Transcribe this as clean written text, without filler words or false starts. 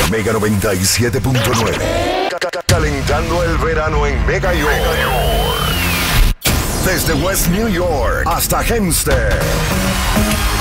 Mega 97.9. Calentando el verano en Mega York. Desde West New York hasta Hempstead.